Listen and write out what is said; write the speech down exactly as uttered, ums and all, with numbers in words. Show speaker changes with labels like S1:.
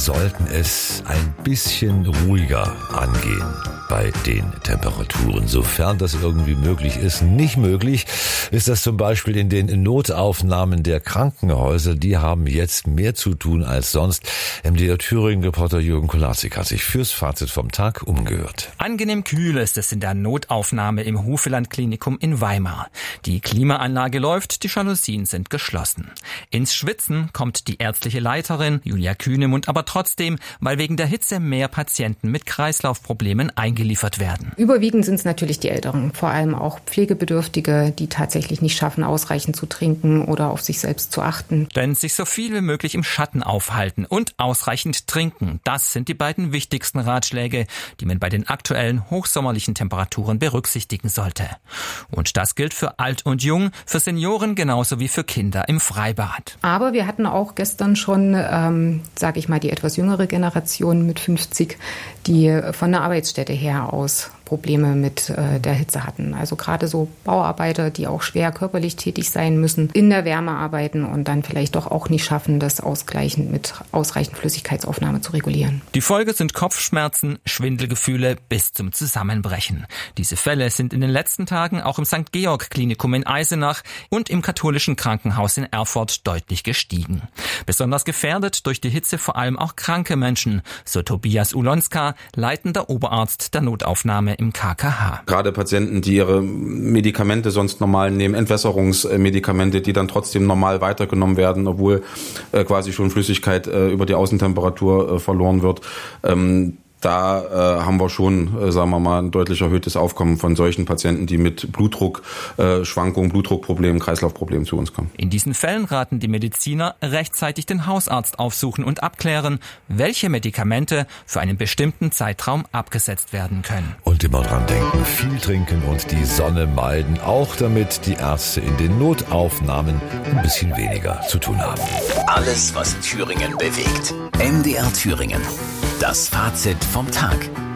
S1: sollten es ein bisschen ruhiger angehen bei den Temperaturen, sofern das irgendwie möglich ist. Nicht möglich ist das zum Beispiel in den Notaufnahmen der Krankenhäuser. Die haben jetzt mehr zu tun als sonst. M D R Thüringen-Reporter Jürgen Kolazik hat sich fürs Fazit vom Tag umgehört.
S2: Angenehm kühl ist es in der Notaufnahme im Hufeland-Klinikum in Weimar. Die Klimaanlage läuft, die Jalousien sind geschlossen. Ins Schwitzen kommt die ärztliche Leiterin Julia Kühnemund aber trotzdem, weil wegen der Hitze mehr Patienten mit Kreislaufproblemen eingeliefert werden.
S3: Überwiegend sind es natürlich die Älteren, vor allem auch Pflegebedürftige, die tatsächlich nicht schaffen, ausreichend zu trinken oder auf sich selbst zu achten.
S2: Denn sich so viel wie möglich im Schatten aufhalten und ausreichend trinken, das sind die beiden wichtigsten Ratschläge, die man bei den aktuellen hochsommerlichen Temperaturen berücksichtigen sollte. Und das gilt für alt und jung, für Senioren genauso wie für Kinder im Freibad.
S3: Aber wir hatten auch gestern schon, ähm, sage ich mal, die etwas jüngere Generation mit fünfzig, die von der Arbeitsstätte her aus Probleme mit äh, der Hitze hatten. Also gerade so Bauarbeiter, die auch schwer körperlich tätig sein müssen, in der Wärme arbeiten und dann vielleicht doch auch nicht schaffen, das ausgleichend mit ausreichend Flüssigkeitsaufnahme zu regulieren.
S2: Die Folge sind Kopfschmerzen, Schwindelgefühle bis zum Zusammenbrechen. Diese Fälle sind in den letzten Tagen auch im Sankt Georg Klinikum in Eisenach und im katholischen Krankenhaus in Erfurt deutlich gestiegen. Besonders gefährdet durch die Hitze vor allem auch kranke Menschen, so Tobias Ulonska, leitender Oberarzt der Notaufnahme im K K H.
S4: Gerade Patienten, die ihre Medikamente sonst normal nehmen, Entwässerungsmedikamente, die dann trotzdem normal weitergenommen werden, obwohl äh, quasi schon Flüssigkeit äh, über die Außentemperatur äh, verloren wird. Ähm, Da äh, haben wir schon, äh, sagen wir mal, ein deutlich erhöhtes Aufkommen von solchen Patienten, die mit Blutdruckschwankungen, äh, Blutdruckproblemen, Kreislaufproblemen zu uns kommen.
S2: In diesen Fällen raten die Mediziner, rechtzeitig den Hausarzt aufsuchen und abklären, welche Medikamente für einen bestimmten Zeitraum abgesetzt werden können.
S1: Und immer dran denken, viel trinken und die Sonne meiden, auch damit die Ärzte in den Notaufnahmen ein bisschen weniger zu tun haben.
S5: Alles, was Thüringen bewegt. M D R Thüringen. Das Fazit vom Tag.